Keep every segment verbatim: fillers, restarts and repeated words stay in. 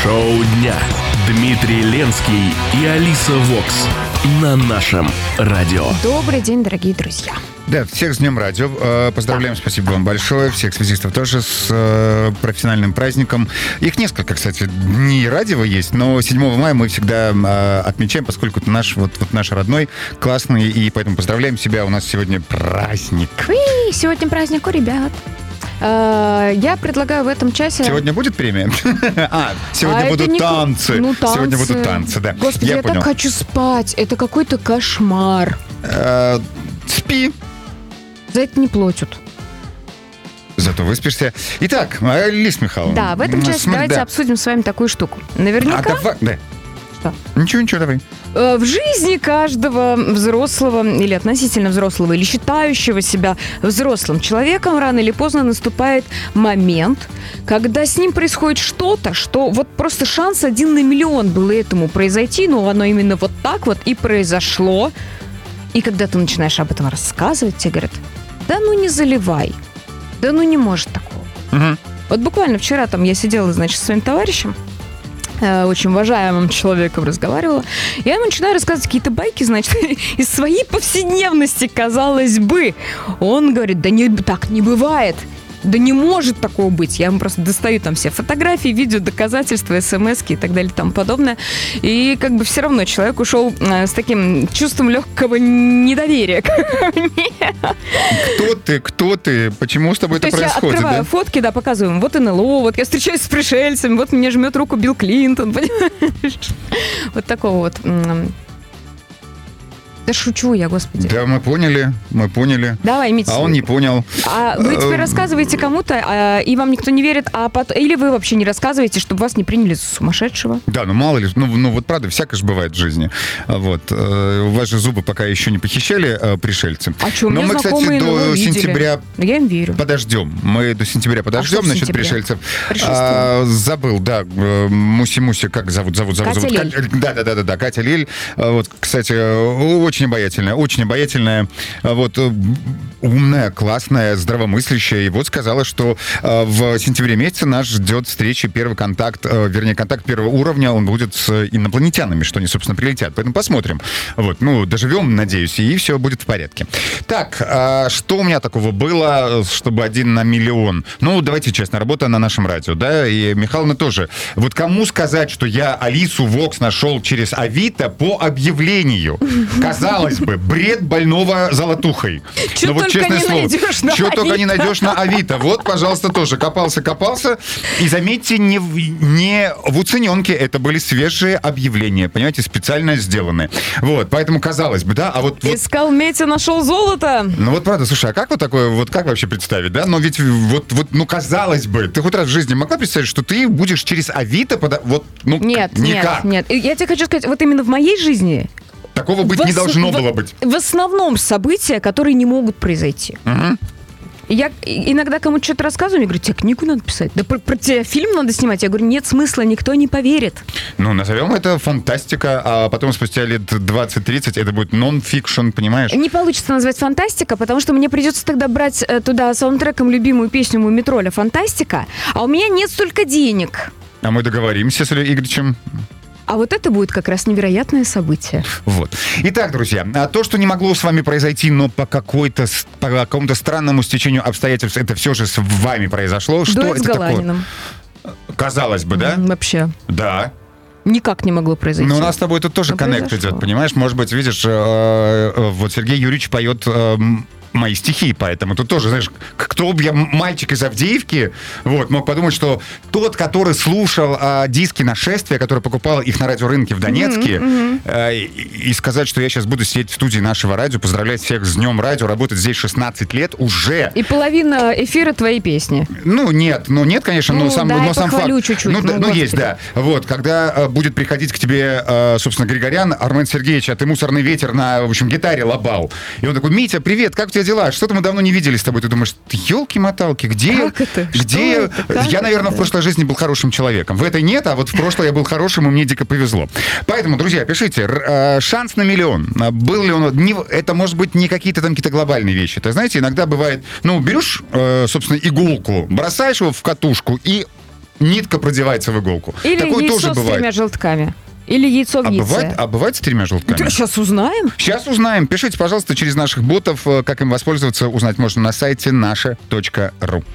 Шоу дня. Дмитрий Ленский и Алиса Вокс на нашем радио. Добрый день, дорогие друзья. Да, всех с Днем Радио. Поздравляем, спасибо вам большое. Всех связистов тоже с профессиональным праздником. Их несколько, кстати, дней радио есть, но седьмого мая мы всегда отмечаем, поскольку это наш, вот, вот наш родной, классный, и поэтому поздравляем себя. У нас сегодня праздник. Уи, сегодня праздник у ребят. Я предлагаю в этом часе... Сегодня будет премия? А, сегодня а будут не... танцы. Ну, танцы. Сегодня будут танцы, да. Господи, я, я так хочу спать. Это какой-то кошмар. А, спи. За это не платят. Зато выспишься. Итак, Алиса Михайловна. Да, в этом часе смотри, давайте да. обсудим с вами такую штуку. Наверняка... А давай... Да. Что? Ничего, ничего, давай. В жизни каждого взрослого или относительно взрослого, или считающего себя взрослым человеком рано или поздно наступает момент, когда с ним происходит что-то, что вот просто шанс один на миллион было этому произойти, но оно именно вот так вот и произошло. И когда ты начинаешь об этом рассказывать, тебе говорят: да ну не заливай, да ну не может такого. Угу. Вот буквально вчера там я сидела, значит, со своим товарищем, очень уважаемым человеком разговаривала. Я ему начинаю рассказывать какие-то байки, значит, из своей повседневности, казалось бы. Он говорит: да не, так не бывает. Да не может такого быть. Я ему просто достаю там все фотографии, видео, доказательства, смски и так далее и тому подобное. И как бы все равно человек ушел с таким чувством легкого недоверия ко мне. Кто ты? Кто ты? Почему с тобой То это есть происходит? Я открываю да? фотки, да, показываю. Вот эн эл о, вот я встречаюсь с пришельцами, вот мне жмет руку Билл Клинтон, понимаешь? Вот такого вот... Да шучу я, господи. Да, мы поняли, мы поняли. Давай, имейте. А он не понял. А вы теперь рассказываете кому-то, а, и вам никто не верит, а потом... или вы вообще не рассказываете, чтобы вас не приняли за сумасшедшего? Да, ну мало ли, ну, ну вот правда, всякое же бывает в жизни. Вот. У вас же зубы пока еще не похищали пришельцы. А что, у меня Но мы, кстати, до сентября... Я им верю. Подождем. Мы до сентября подождем, а насчет пришельцев. А, забыл, да, Муси-Муси, как зовут? зовут, зовут, Катя зовут. Лель. Да, да, да, да, да, Катя Лель. Вот, кстати, очень обаятельная, очень обаятельная, вот, умная, классная, здравомыслящая. И вот сказала, что э, в сентябре месяце нас ждет встреча, первый контакт, э, вернее, контакт первого уровня, он будет с инопланетянами, что они, собственно, прилетят. Поэтому посмотрим. Вот, ну, доживем, надеюсь, и все будет в порядке. Так, э, что у меня такого было, чтобы один на миллион? Ну, давайте честно, работа на нашем радио, да, и Михайловна тоже. Вот кому сказать, что я Алису Вокс нашел через Авито по объявлению? Казалось бы, бред больного золотухой. Что вот, только не слово, найдешь на что Авито. только не найдешь на Авито. Вот, пожалуйста, тоже копался-копался. И заметьте, не в, не в уцененке, это были свежие объявления, понимаете, специально сделанные. Вот, поэтому казалось бы, да, а вот... Искал Метя, нашел золото. Ну вот правда, слушай, а как вот такое, вот как вообще представить, да? Но ведь вот, вот, ну казалось бы, ты хоть раз в жизни могла представить, что ты будешь через Авито, пода... вот, ну нет, никак. Нет, нет, я тебе хочу сказать, вот именно в моей жизни... Такого быть в не ос... должно в... было быть. В основном события, которые не могут произойти. Угу. Я иногда кому-то что-то рассказываю, мне говорят: тебе книгу надо писать, да про, про тебя фильм надо снимать. Я говорю: нет смысла, никто не поверит. Ну, назовем это фантастика, а потом спустя лет двадцать-тридцать это будет нон-фикшн, понимаешь? Не получится назвать фантастика, потому что мне придется тогда брать туда саундтреком любимую песню Мумитроля «Фантастика», а у меня нет столько денег. А мы договоримся с Ильей Игоревичем. А вот это будет как раз невероятное событие. Вот. Итак, друзья, то, что не могло с вами произойти, но по какой-то, по какому-то странному стечению обстоятельств, это все же с вами произошло. Что Дуэт это с Галаниным. такое? Казалось бы, да? Вообще. Да. Никак не могло произойти. Но у нас с тобой тут тоже Но коннект произошло. идет, понимаешь? Может быть, видишь, э, э, вот Сергей Юрьевич поет... Э, мои стихи, поэтому тут тоже, знаешь, кто бы я, мальчик из Авдеевки, вот, мог подумать, что тот, который слушал а, диски «Нашествия», который покупал их на радиорынке в Донецке, mm-hmm, mm-hmm. А, и, и сказать, что я сейчас буду сидеть в студии нашего радио, поздравлять всех с Днем радио, работать здесь шестнадцать лет уже. И половина эфира твоей песни. Ну, нет, ну, нет, конечно, ну, но сам, да, но я сам факт. чуть-чуть. Ну, ну, да, ну есть, да. Вот, когда а, будет приходить к тебе, а, собственно, Григорян, Армен Сергеевич, а ты «Мусорный ветер» на, в общем, гитаре лобал. И он такой: Митя, привет, как у тебя дела? Что-то мы давно не видели с тобой. Ты думаешь: елки-моталки, где... Как это? Где... Что это? Как я, наверное, это? в прошлой жизни был хорошим человеком. В этой нет, а вот в прошлой я был хорошим, и мне дико повезло. Поэтому, друзья, пишите. Р- шанс на миллион. Был ли он... Не, это, может быть, не какие-то там какие-то глобальные вещи. Ты знаете, иногда бывает... Ну, берешь, э, собственно, иголку, бросаешь его в катушку и нитка продевается в иголку. Или Такое яйцо тоже с бывает. тремя желтками. Или яйцо в А яйце. бывает, а бывает с тремя желтками? Сейчас узнаем. Сейчас узнаем. Пишите, пожалуйста, через наших ботов. Как им воспользоваться, узнать можно на сайте наше точка ру.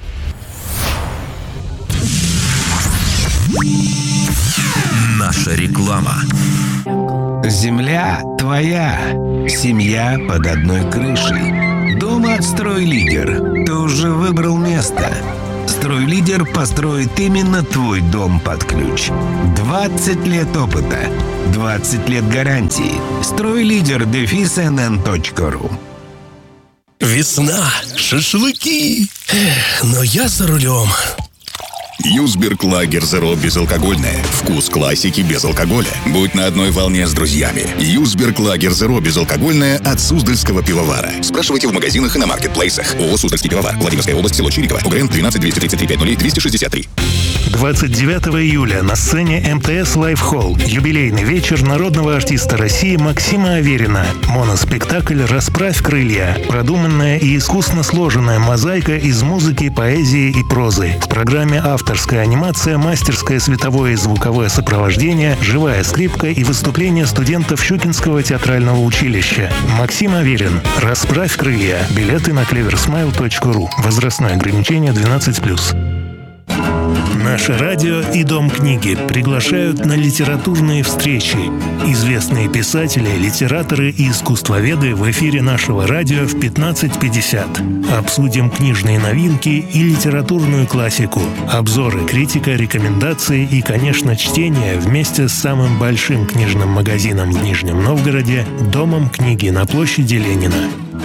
Наша реклама. Земля твоя, семья под одной крышей. Дома «Стройлидер». Ты уже выбрал место. «Стройлидер» построит именно твой дом под ключ. двадцать лет опыта, двадцать лет гарантии. «Стройлидер» дефис эн эн точка ру. Весна, шашлыки. Эх, но я за рулем. Юзберг Лагер Зеро безалкогольное. Вкус классики без алкоголя. Будь на одной волне с друзьями. Юзберг Лагер Зеро безалкогольное от Суздальского пивовара. Спрашивайте в магазинах и на маркетплейсах. ООО «Суздальский пивовар». Владимирская область, село Чириково. УГРН двенадцать двести тридцать три пять ноль двести шестьдесят три. двадцать девятого июля на сцене эм тэ эс Live Hall юбилейный вечер народного артиста России Максима Аверина. Моноспектакль «Расправь крылья». Продуманная и искусно сложенная мозаика из музыки, поэзии и прозы. В программе авторская анимация, мастерское световое и звуковое сопровождение, живая скрипка и выступления студентов Щукинского театрального училища. Максим Аверин. «Расправь крылья». Билеты на клеверсмайл точка ру. Возрастное ограничение двенадцать плюс. Наше радио и Дом книги приглашают на литературные встречи. Известные писатели, литераторы и искусствоведы в эфире нашего радио в пятнадцать пятьдесят. Обсудим книжные новинки и литературную классику. Обзоры, критика, рекомендации и, конечно, чтение вместе с самым большим книжным магазином в Нижнем Новгороде «Домом книги» на площади Ленина.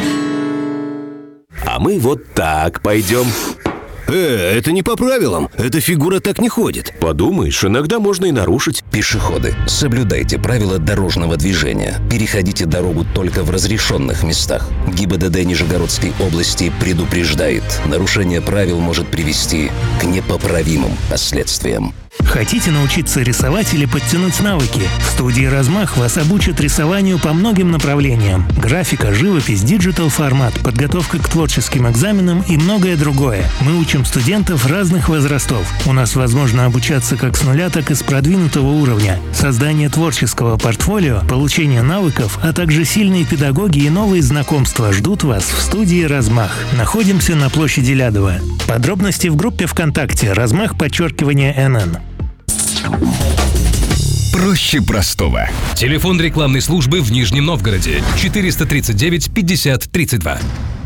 А мы вот так пойдем. Э, это не по правилам. Эта фигура так не ходит. Подумаешь, иногда можно и нарушить. Пешеходы, соблюдайте правила дорожного движения. Переходите дорогу только в разрешенных местах. ГИБДД Нижегородской области предупреждает: нарушение правил может привести к непоправимым последствиям. Хотите научиться рисовать или подтянуть навыки? В студии «Размах» вас обучат рисованию по многим направлениям. Графика, живопись, диджитал-формат, подготовка к творческим экзаменам и многое другое. Мы учим студентов разных возрастов. У нас возможно обучаться как с нуля, так и с продвинутого уровня. Создание творческого портфолио, получение навыков, а также сильные педагоги и новые знакомства ждут вас в студии «Размах». Находимся на площади Лядова. Подробности в группе ВКонтакте «Размах» подчеркивание эн эн. Проще простого. Телефон рекламной службы в Нижнем Новгороде четыреста тридцать девять пятьдесят тридцать два.